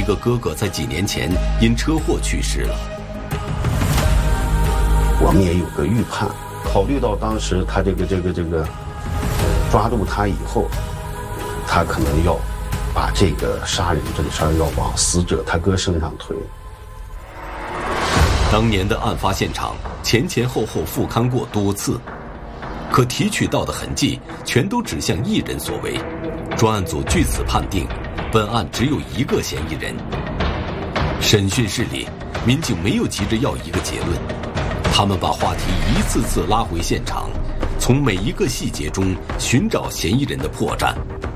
个哥哥在几年前因车祸去世了。 我们也有个预判，考虑到当时他这个抓住他以后，他可能要把这个杀人这个事儿要往死者他哥身上推。 当年的案发现场前后复勘过多次，可提取到的痕迹全都指向一人所为。专案组据此判定，本案只有一个嫌疑人。审讯室里，民警没有急着要一个结论，他们把话题一次次拉回现场，从每一个细节中寻找嫌疑人的破绽。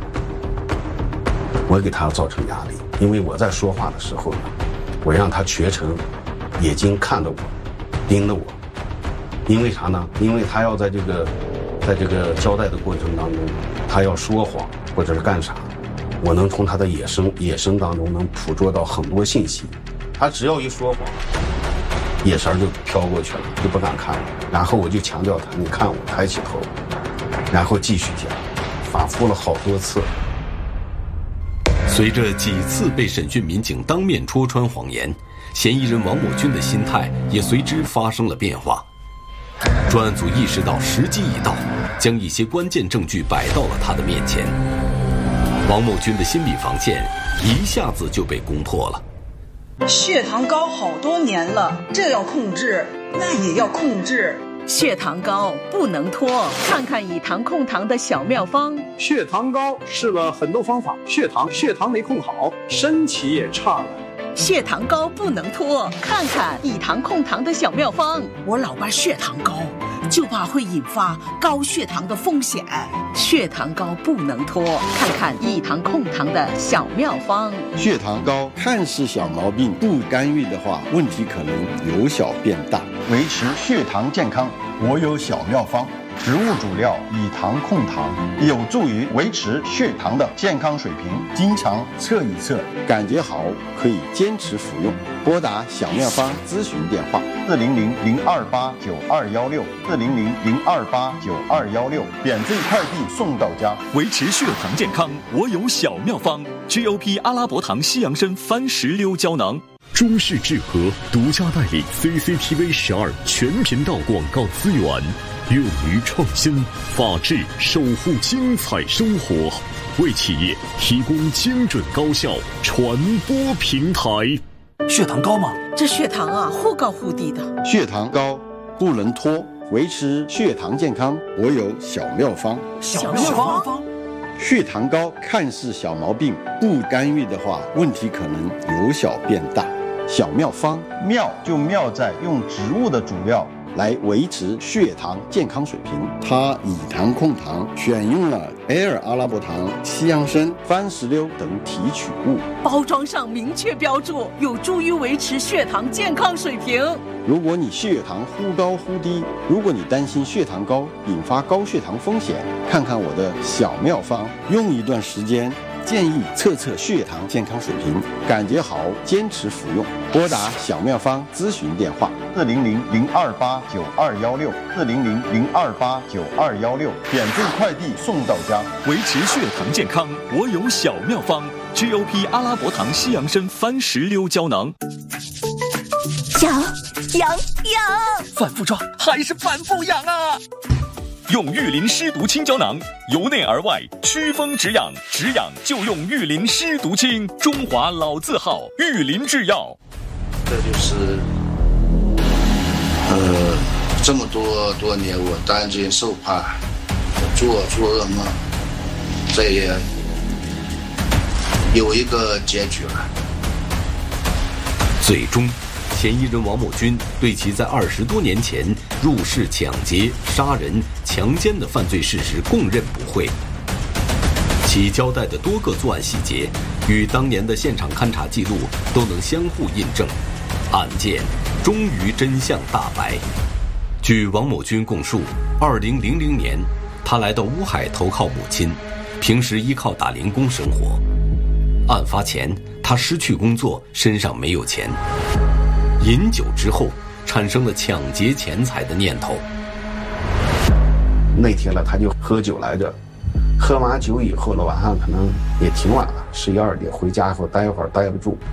我给他造成压力，因为我在说话的时候呢，我让他全程眼睛看着我，盯着我。因为啥呢？因为他要在这个交代的过程当中，他要说谎或者是干啥，我能从他的眼神当中能捕捉到很多信息。他只要一说谎，眼神就飘过去了，就不敢看了。然后我就强调他，你看我，抬起头，然后继续讲，反复了好多次。 随着几次被审讯民警当面戳穿谎言，嫌疑人王某军的心态也随之发生了变化。专案组意识到时机已到，将一些关键证据摆到了他的面前。王某军的心理防线一下子就被攻破了。 血糖高好多年了，这要控制，那也要控制。 血糖高不能拖，看看以糖控糖的小妙方。 血糖高试了很多方法，血糖没控好，身体也差了。 血糖高不能拖，看看以糖控糖的小妙方。 我老伴血糖高，就怕会引发高血糖的风险。 血糖高不能拖，看看以糖控糖的小妙方。 血糖高看似小毛病，不干预的话，问题可能由小变大。维持血糖健康，我有小妙方。植物主料以糖控糖，有助于维持血糖的健康水平。经常测一测，感觉好可以坚持服用。拨打小妙方咨询电话400-028-9216，400-028-9216，免费快递送到家。 维持血糖健康，我有小妙方 ，GOP 阿拉伯糖西洋参番石榴胶囊。 中式智和独家代理 CCTV12全频道广告资源，勇于创新，法治守护精彩生活，为企业提供精准高效传播平台。 血糖高吗？ 这血糖啊，忽高忽低的。 血糖高不能拖，维持血糖健康，我有小妙方。 小妙方。 血糖高看似小毛病，不干预的话，问题可能由小变大。小妙方，妙就妙在用植物的主料来维持血糖健康水平。它以糖控糖，选用了Air阿拉伯糖、西洋参、番石榴等提取物， 包装上明确标注，有助于维持血糖健康水平。 如果你血糖忽高忽低，如果你担心血糖高引发高血糖风险，看看我的小妙方，用一段时间，建议测测血糖健康水平，感觉好坚持服用。拨打小妙方咨询电话400-028-9216，400-028-9216，免费快递送到家。 维持血糖健康，我有小妙方 ，GOP 阿拉伯糖西洋参番石榴胶囊。 痒， 反复抓还是反复痒啊！用玉林湿毒清胶囊，由内而外祛风止痒，止痒就用玉林湿毒清，中华老字号玉林制药。 这就是这么多年我担惊受怕，做噩梦，这也有一个结局了。 最终嫌疑人王某军对其在20多年前入室抢劫、杀人、强奸的犯罪事实供认不讳。其交代的多个作案细节与当年的现场勘查记录都能相互印证，案件终于真相大白。据王某军供述，2000年他来到乌海投靠母亲，平时依靠打零工生活。案发前他失去工作，身上没有钱。饮酒之后，产生了抢劫钱财的念头。 那天了，他就喝酒来着，喝完酒以后了，晚上可能也挺晚了，11、12点回家以后待一会儿待不住，